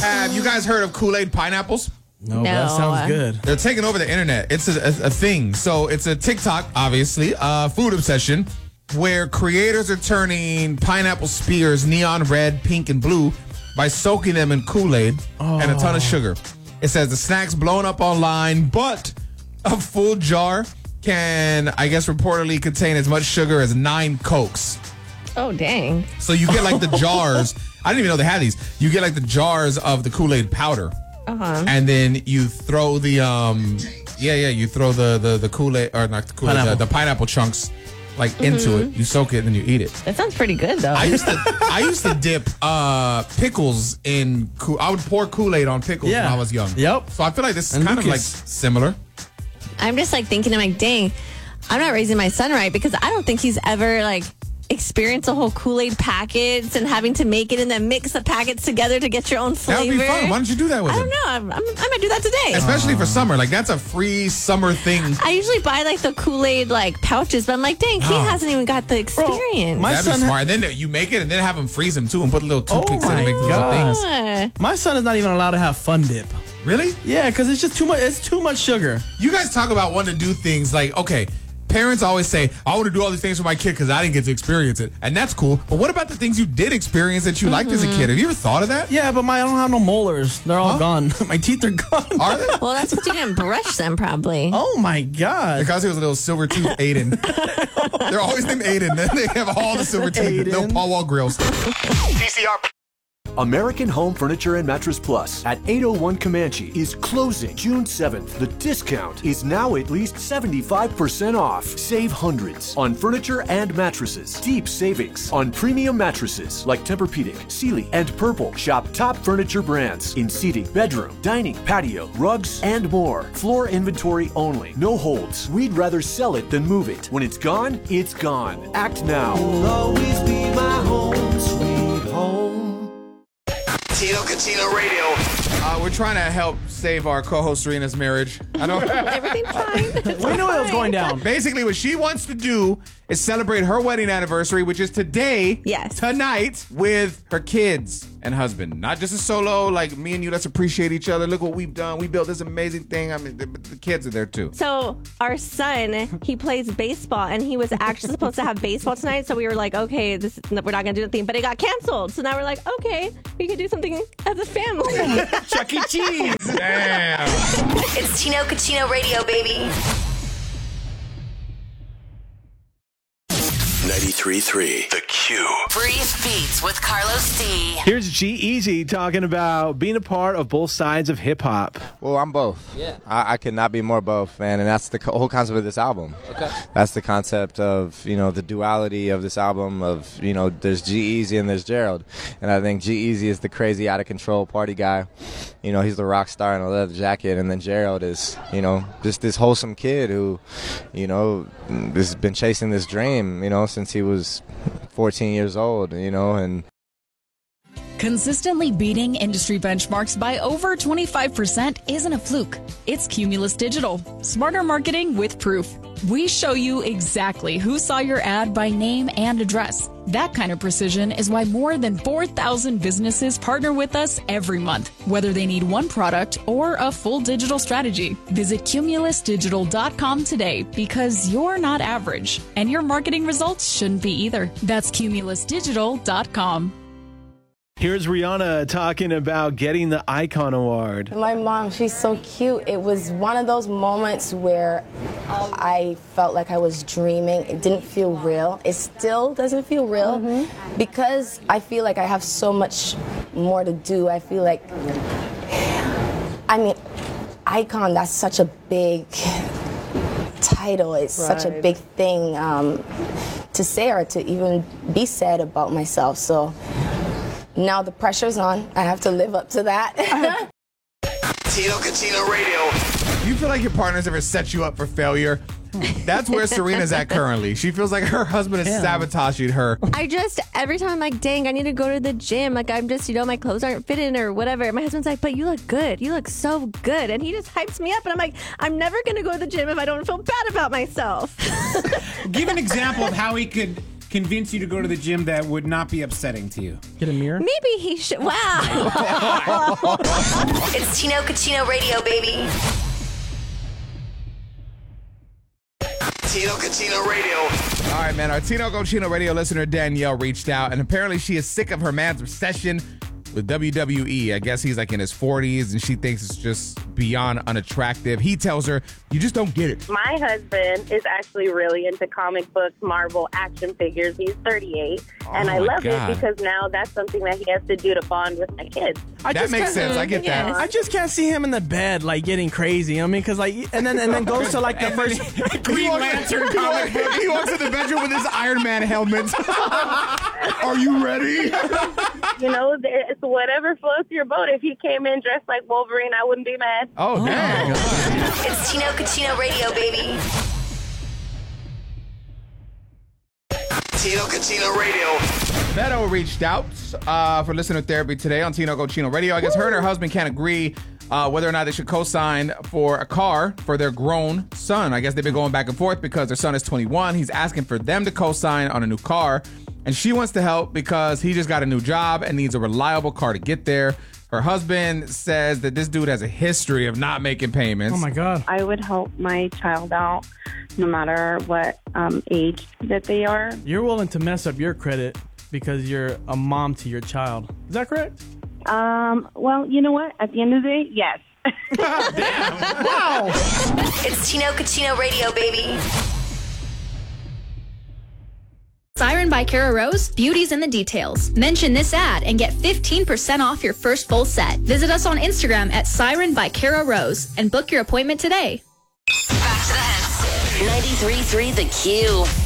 Have you guys heard of Kool-Aid pineapples? No, that sounds good. They're taking over the internet. It's a thing. So it's a TikTok, obviously, food obsession, where creators are turning pineapple spears neon red, pink, and blue by soaking them in Kool-Aid and a ton of sugar. It says the snack's blown up online, but a full jar can, I guess, reportedly contain as much sugar as 9 Cokes. Oh, dang. So you get like the jars. I didn't even know they had these. You get like the jars of the Kool-Aid powder. And then you throw the you throw the Kool-Aid, or not the Kool-Aid, the pineapple chunks like into it. You soak it and then you eat it. That sounds pretty good, though. I used to dip pickles in I would pour Kool-Aid on pickles when I was young. Yep. So I feel like this is kind of like similar. I'm just like thinking, I'm like, dang, I'm not raising my son right, because I don't think he's ever like experienced a whole Kool-Aid packets and having to make it and then mix the packets together to get your own flavor. That would be fun. Why don't you do that with him? I don't know. I'm gonna do that today. Especially for summer. Like, that's a free summer thing. I usually buy like the Kool-Aid like pouches, but I'm like, dang, he hasn't even got the experience. That'd be smart. And then you make it and then have him freeze them too and put a little toothpicks in and make little things. My son is not even allowed to have Fun Dip. Really? Yeah, because it's just too much. It's too much sugar. You guys talk about wanting to do things like, okay, parents always say, I want to do all these things for my kid because I didn't get to experience it. And that's cool. But what about the things you did experience that you liked as a kid? Have you ever thought of that? Yeah, but I don't have no molars. They're all gone. My teeth are gone. Are they? Well, that's because you didn't brush them, probably. Oh, my God. Because he was a little silver tooth Aiden. They're always named Aiden. Then they have all the silver teeth. No Paul Wall grills. PCR. American Home Furniture and Mattress Plus at 801 Comanche is closing June 7th. The discount is now at least 75% off. Save hundreds on furniture and mattresses. Deep savings on premium mattresses like Tempur-Pedic, Sealy, and Purple. Shop top furniture brands in seating, bedroom, dining, patio, rugs, and more. Floor inventory only. No holds. We'd rather sell it than move it. When it's gone, it's gone. Act now. You'll always be my home, sweet home. Tino Catino Radio. We're trying to help save our co-host Serena's marriage. I know. Everything's fine. We knew it was going down. Basically, what she wants to do is celebrate her wedding anniversary, which is today, tonight, with her kids and husband. Not just a solo, like me and you, let's appreciate each other. Look what we've done. We built this amazing thing. I mean, the kids are there too. So our son, he plays baseball, and he was actually supposed to have baseball tonight. So we were like, okay, we're not going to do anything. But it got canceled. So now we're like, okay, we could do something as a family. Chuck E. Cheese. Damn. It's Tino Catino Radio, baby. 93.3 The Q. Brief Beats with Carlos D. Here's G-Eazy talking about being a part of both sides of hip-hop. Well, I'm both. Yeah. I could not be more both, man, and that's the whole concept of this album. Okay. That's the concept of, the duality of this album of, there's G-Eazy and there's Gerald. And I think G-Eazy is the crazy, out-of-control party guy. He's the rock star in a leather jacket, and then Gerald is, just this wholesome kid who, has been chasing this dream, since he was 14 years old, and consistently beating industry benchmarks by over 25% isn't a fluke. It's Cumulus Digital. Smarter marketing with proof. We show you exactly who saw your ad by name and address. That kind of precision is why more than 4,000 businesses partner with us every month, whether they need one product or a full digital strategy. Visit cumulusdigital.com today, because you're not average, and your marketing results shouldn't be either. That's cumulusdigital.com. Here's Rihanna talking about getting the Icon Award. My mom, she's so cute. It was one of those moments where I felt like I was dreaming. It didn't feel real. It still doesn't feel real because I feel like I have so much more to do. I feel like, Icon, that's such a big title. It's such a big thing to say or to even be said about myself. So now the pressure's on. I have to live up to that. Tino Catino Radio. You feel like your partner's ever set you up for failure? That's where Serena's at currently. She feels like her husband is sabotaging her. Every time I'm like, dang, I need to go to the gym. Like, I'm just, my clothes aren't fitting or whatever. My husband's like, but you look good. You look so good. And he just hypes me up. And I'm like, I'm never going to go to the gym if I don't feel bad about myself. Give an example of how he could convince you to go to the gym that would not be upsetting to you? Get a mirror? Maybe he should. Wow. It's Tino Cucino Radio, baby. Tino Cucino Radio. All right, man. Our Tino Cucino Radio listener Danielle reached out, and apparently she is sick of her man's obsession with WWE. I guess he's like in his 40s, and she thinks it's just beyond unattractive. He tells her, you just don't get it. My husband is actually really into comic books, Marvel, action figures. He's 38, and I love it because now that's something that he has to do to bond with my kids. That makes sense. I get that. I just can't see him in the bed, like, getting crazy. You know what I mean? Because, like, and then goes to, like, the first Green Lantern comic book. He walks in the bedroom with his Iron Man helmet. Are you ready? You know, it's whatever floats your boat. If he came in dressed like Wolverine, I wouldn't be mad. Oh, dang. It's Tino Cucino Radio, baby. Tino Cucino Radio. Beto reached out for listener therapy today on Tino Cucino Radio. I guess her and her husband can't agree whether or not they should co-sign for a car for their grown son. I guess they've been going back and forth because their son is 21. He's asking for them to co-sign on a new car, and she wants to help because he just got a new job and needs a reliable car to get there. Her husband says that this dude has a history of not making payments. Oh, my God. I would help my child out no matter what age that they are. You're willing to mess up your credit because you're a mom to your child. Is that correct? Well, you know what? At the end of the day, yes. Wow. It's Tino Cucino Radio, baby. Siren by Kara Rose, beauty's in the details. Mention this ad and get 15% off your first full set. Visit us on Instagram at Siren by Kara Rose and book your appointment today. Back to the hits. 93.3 The Q.